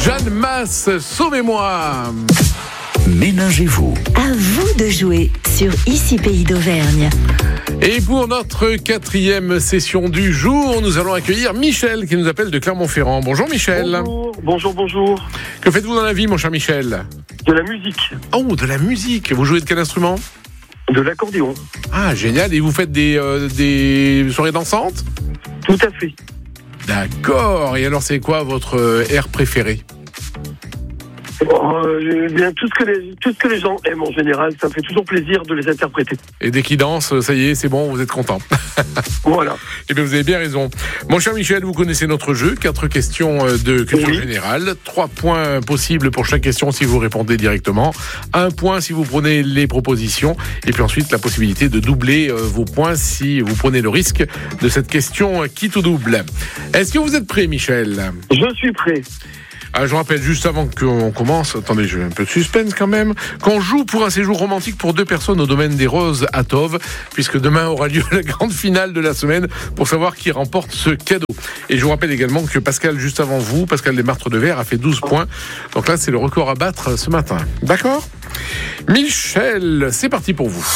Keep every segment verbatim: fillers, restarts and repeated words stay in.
Jeanne Masse, sauvez-moi. Ménagez-vous. À vous de jouer sur Ici Pays d'Auvergne. Et pour notre quatrième session du jour, nous allons accueillir Michel qui nous appelle de Clermont-Ferrand. Bonjour Michel. Bonjour, bonjour, bonjour. Que faites-vous dans la vie, mon cher Michel ? De la musique. Oh, de la musique. Vous jouez de quel instrument ? De l'accordéon. Ah, génial. Et vous faites des, euh, des soirées dansantes ? Tout à fait. D'accord. Et alors, c'est quoi votre euh, air préféré ? Oh, euh, bien, tout, ce que les, tout ce que les gens aiment en général, ça me fait toujours plaisir de les interpréter. Et dès qu'ils dansent, ça y est, c'est bon, vous êtes content. Voilà. Eh bien, vous avez bien raison. Mon cher Michel, vous connaissez notre jeu. Quatre questions de culture Oui. générale. Trois points possibles pour chaque question si vous répondez directement. Un point si vous prenez les propositions. Et puis ensuite, la possibilité de doubler vos points si vous prenez le risque de cette question qui tout double. Est-ce que vous êtes prêt, Michel ? Je suis prêt. Ah, je rappelle juste avant qu'on commence, attendez, j'ai un peu de suspense quand même, qu'on joue pour un séjour romantique pour deux personnes au domaine des Roses à Tove, puisque demain aura lieu la grande finale de la semaine pour savoir qui remporte ce cadeau. Et je vous rappelle également que Pascal, juste avant vous, Pascal Desmartres de Verre, a fait douze points. Donc là, c'est le record à battre ce matin. D'accord ? Michel, c'est parti pour vous.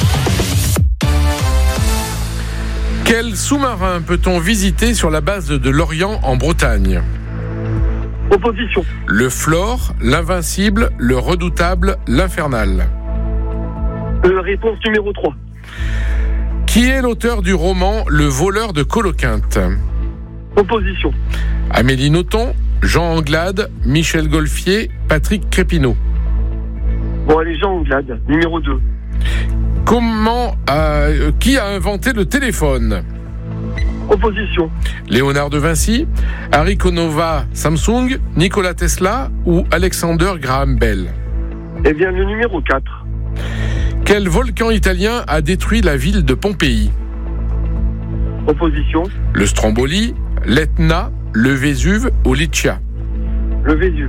Quel sous-marin peut-on visiter sur la base de Lorient en Bretagne ? Opposition. Le Flore, l'Invincible, le Redoutable, l'Infernal. Euh, réponse numéro trois. Qui est l'auteur du roman Le voleur de Coloquinte ? Opposition. Amélie Nothomb, Jean Anglade, Michel Golfier, Patrick Crépineau. Bon, allez, Jean Anglade, numéro deux. Comment a, euh, qui a inventé le téléphone ? Opposition. Léonard de Vinci, Harry Konova, Samsung, Nikola Tesla ou Alexander Graham Bell. Eh bien, le numéro quatre. Quel volcan italien a détruit la ville de Pompéi ? Opposition. Le Stromboli, l'Etna, le Vésuve ou l'Ischia. Le Vésuve.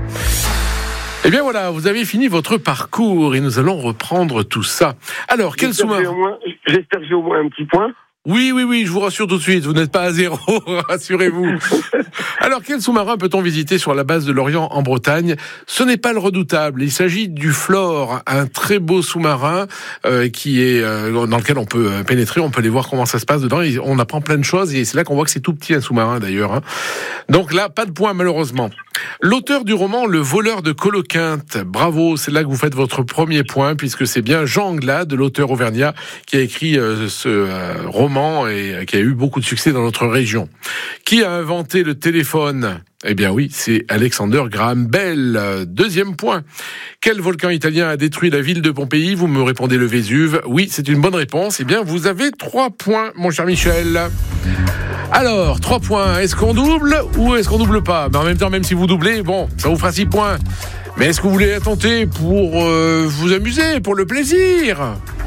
Eh bien voilà, vous avez fini votre parcours et nous allons reprendre tout ça. Alors, quel J'espère que j'ai sous-marin ? au moins- J'espère que j'ai au moins un petit point. Oui, oui, oui, je vous rassure tout de suite, vous n'êtes pas à zéro, rassurez-vous. Alors, quel sous-marin peut-on visiter sur la base de Lorient en Bretagne ? Ce n'est pas le Redoutable, il s'agit du Flore, un très beau sous-marin euh, qui est euh, dans lequel on peut pénétrer, on peut aller voir comment ça se passe dedans, et on apprend plein de choses, et c'est là qu'on voit que c'est tout petit un sous-marin d'ailleurs. Hein. Donc là, pas de point malheureusement. L'auteur du roman Le voleur de Coloquinte, bravo, c'est là que vous faites votre premier point, puisque c'est bien Jean Anglade, l'auteur auvergnat, qui a écrit euh, ce euh, roman et qui a eu beaucoup de succès dans notre région. Qui a inventé le téléphone ? Eh bien oui, c'est Alexander Graham Bell. Deuxième point. Quel volcan italien a détruit la ville de Pompéi ? Vous me répondez le Vésuve. Oui, c'est une bonne réponse. Eh bien, vous avez trois points, mon cher Michel. Alors, trois points. Est-ce qu'on double ou est-ce qu'on double pas ? Mais en même temps, même si vous doublez, bon, ça vous fera six points. Mais est-ce que vous voulez la tenter pour euh, vous amuser, pour le plaisir ?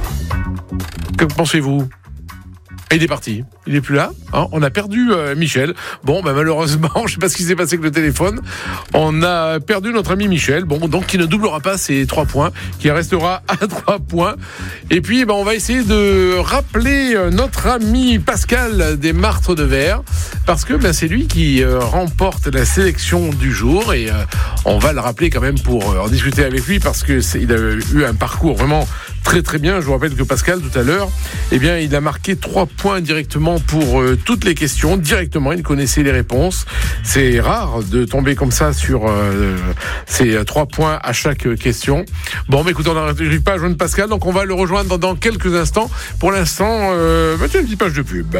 Que pensez-vous ? Et il est parti. Il est plus là. Hein, on a perdu euh, Michel. Bon, ben malheureusement, je sais pas ce qui s'est passé avec le téléphone. On a perdu notre ami Michel. Bon, donc qui ne doublera pas ses trois points, qui restera à trois points. Et puis, ben on va essayer de rappeler notre ami Pascal Desmartres de Verre, parce que ben c'est lui qui euh, remporte la sélection du jour. Et euh, on va le rappeler quand même pour euh, en discuter avec lui, parce que c'est, il a eu un parcours vraiment très très bien. Je vous rappelle que Pascal, tout à l'heure, eh bien, il a marqué trois points directement pour euh, toutes les questions. Directement, il connaissait les réponses. C'est rare de tomber comme ça sur euh, ces trois points à chaque question. Bon, mais écoutez, on n'arrive pas à joindre Pascal, donc on va le rejoindre dans, dans quelques instants. Pour l'instant, euh, bah, tiens, une petite page de pub.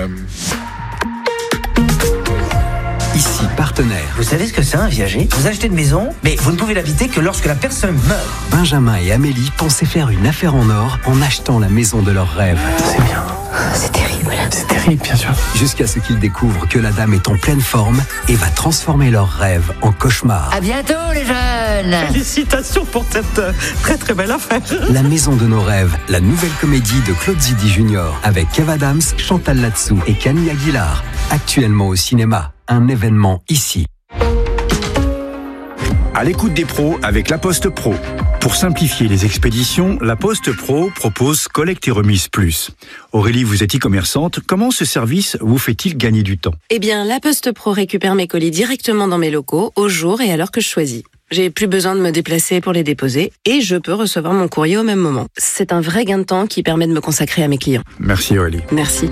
Ici, partenaire. Vous savez ce que c'est un viager ? Vous achetez une maison, mais vous ne pouvez l'habiter que lorsque la personne meurt. Benjamin et Amélie pensaient faire une affaire en or en achetant la maison de leurs rêves. C'est bien. C'est terrible. C'est terrible, bien sûr. Jusqu'à ce qu'ils découvrent que la dame est en pleine forme et va transformer leurs rêves en cauchemar. À bientôt les jeunes. Félicitations pour cette euh, très très belle affaire. La maison de nos rêves, la nouvelle comédie de Claude Zidi Junior avec Kev Adams, Chantal Latsou et Camille Aguilar. Actuellement au cinéma, un événement ici. À l'écoute des pros avec La Poste Pro. Pour simplifier les expéditions, la Poste Pro propose Collecte et Remise Plus. Aurélie, vous êtes e-commerçante. Comment ce service vous fait-il gagner du temps ? Eh bien, la Poste Pro récupère mes colis directement dans mes locaux, au jour et à l'heure que je choisis. J'ai plus besoin de me déplacer pour les déposer et je peux recevoir mon courrier au même moment. C'est un vrai gain de temps qui permet de me consacrer à mes clients. Merci Aurélie. Merci.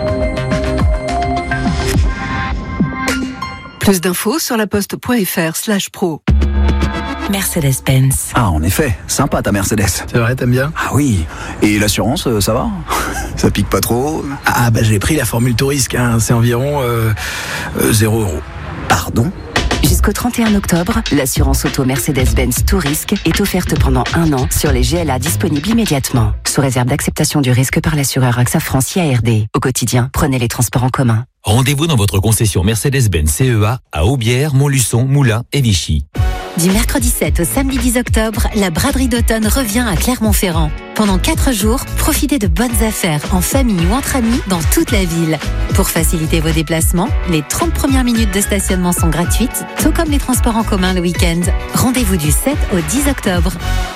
Plus d'infos sur laposte.fr slash pro. Mercedes-Benz. Ah, en effet, sympa ta Mercedes. C'est vrai, t'aimes bien ? Ah oui. Et l'assurance, ça va ? Ça pique pas trop ? Ah bah j'ai pris la formule tout risque, hein. C'est environ euh, euh, zéro euro. Pardon ? Jusqu'au trente et un octobre, l'assurance auto Mercedes-Benz Tout Risque est offerte pendant un an sur les G L A disponibles immédiatement, sous réserve d'acceptation du risque par l'assureur AXA France I A R D. Au quotidien, prenez les transports en commun. Rendez-vous dans votre concession Mercedes-Benz C E A à Aubière, Montluçon, Moulins et Vichy. Du mercredi sept au samedi dix octobre, la braderie d'automne revient à Clermont-Ferrand. Pendant quatre jours, profitez de bonnes affaires en famille ou entre amis dans toute la ville. Pour faciliter vos déplacements, les trente premières minutes de stationnement sont gratuites, tout comme les transports en commun le week-end. Rendez-vous du sept au dix octobre.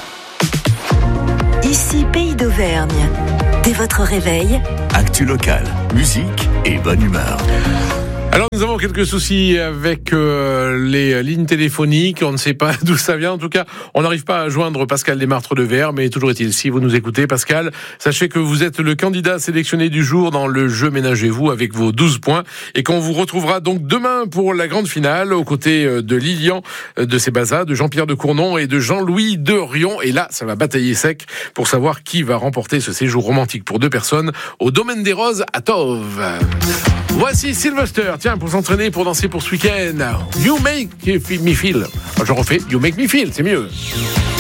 Ici Pays d'Auvergne. Dès votre réveil, actu local, musique et bonne humeur. Alors nous avons quelques soucis avec euh, les lignes téléphoniques, on ne sait pas d'où ça vient, en tout cas on n'arrive pas à joindre Pascal Desmartres de Vert, mais toujours est-il, si vous nous écoutez Pascal, sachez que vous êtes le candidat sélectionné du jour dans le jeu Ménagez-vous avec vos douze points, et qu'on vous retrouvera donc demain pour la grande finale aux côtés de Lilian de Sébaza, de Jean-Pierre de Cournon et de Jean-Louis de Rion, et là ça va batailler sec pour savoir qui va remporter ce séjour romantique pour deux personnes au Domaine des Roses à Tove. Voici Sylvester, tiens, pour s'entraîner, pour danser pour ce week-end. You make me feel. Je refais, you make me feel, c'est mieux.